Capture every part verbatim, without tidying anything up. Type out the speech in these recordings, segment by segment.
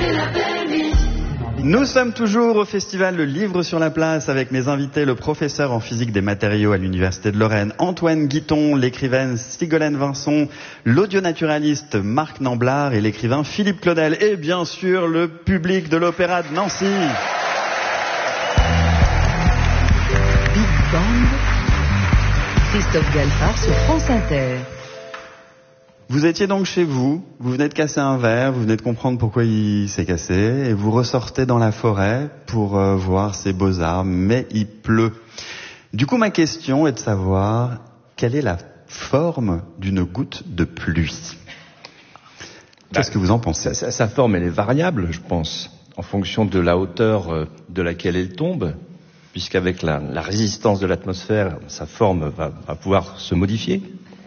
Nous sommes toujours au festival Le Livre sur la Place avec mes invités, le professeur en physique des matériaux à l'Université de Lorraine, Antoine Guiton, l'écrivaine Sigolène Vincent, l'audionaturaliste Marc Namblard et l'écrivain Philippe Claudel. Et bien sûr, le public de l'Opéra de Nancy. Big Bang, Christophe Galfard sur France Inter. Vous étiez donc chez vous, vous venez de casser un verre, vous venez de comprendre pourquoi il s'est cassé, et vous ressortez dans la forêt pour euh, voir ces beaux arbres, mais il pleut. Du coup, ma question est de savoir quelle est la forme d'une goutte de pluie. Qu'est-ce que vous en pensez ? sa, sa forme, elle est variable, je pense, en fonction de la hauteur de laquelle elle tombe, puisqu'avec la, la résistance de l'atmosphère, sa forme va, va pouvoir se modifier.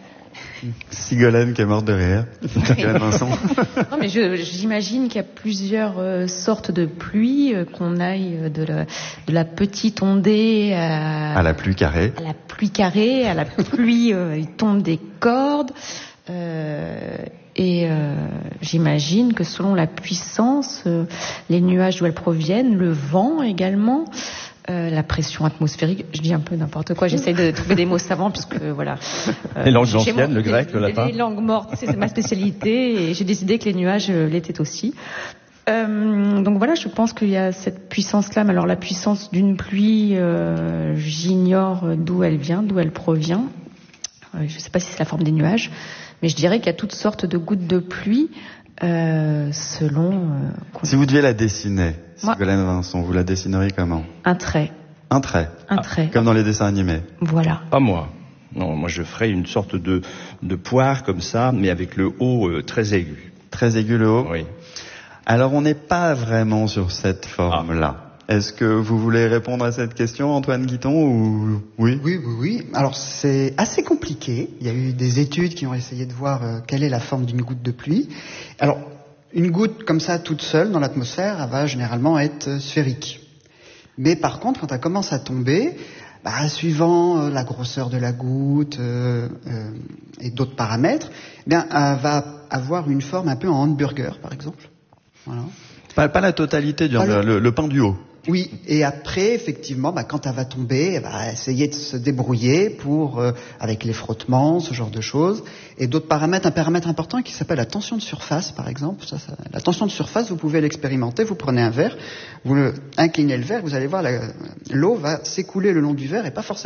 Sigolène qui est morte de rire. Sigolène Vincent. Non, mais je, j'imagine qu'il y a plusieurs euh, sortes de pluie, euh, qu'on aille de la, de la petite ondée à, à la pluie carrée. À la pluie carrée, à la pluie, euh, il tombe des cordes. Euh, et euh, j'imagine que selon la puissance, euh, les nuages d'où elles proviennent, le vent également. Euh, la pression atmosphérique, je dis un peu n'importe quoi, j'essaie de trouver des mots savants parce que voilà. Euh, les langues anciennes, le grec, le latin. Les langues mortes, c'est ma spécialité et j'ai décidé que les nuages euh, l'étaient aussi. Euh, donc voilà, je pense qu'il y a cette puissance-là, mais alors la puissance d'une pluie, euh, j'ignore d'où elle vient, d'où elle provient. Euh, je ne sais pas si c'est la forme des nuages, mais je dirais qu'il y a toutes sortes de gouttes de pluie. Euh, selon... Euh, si vous deviez la dessiner, Sigolène Vincent, vous la dessineriez comment ? Un trait. Un trait. Un trait. Comme dans les dessins animés. Voilà. Pas moi. Non, moi je ferais une sorte de, de poire comme ça, mais avec le haut euh, très aigu. Très aigu le haut ? Oui. Alors on n'est pas vraiment sur cette forme-là. Ah. Est-ce que vous voulez répondre à cette question, Antoine Guiton, ou oui ? Oui, oui, oui. Alors c'est assez compliqué. Il y a eu des études qui ont essayé de voir euh, quelle est la forme d'une goutte de pluie. Alors, une goutte comme ça, toute seule, dans l'atmosphère, elle va généralement être euh, sphérique. Mais par contre, quand elle commence à tomber, bah, suivant euh, la grosseur de la goutte euh, euh, et d'autres paramètres, eh bien, elle va avoir une forme un peu en hamburger, par exemple. Voilà. Pas, pas la totalité du hamburger, le, le pain du haut. Oui, et après, effectivement, bah, quand elle va tomber, elle va essayer de se débrouiller pour, euh, avec les frottements, ce genre de choses. Et d'autres paramètres, un paramètre important qui s'appelle la tension de surface, par exemple. Ça, ça, la tension de surface, vous pouvez l'expérimenter. Vous prenez un verre, vous le, inclinez le verre, vous allez voir, la, l'eau va s'écouler le long du verre et pas forcément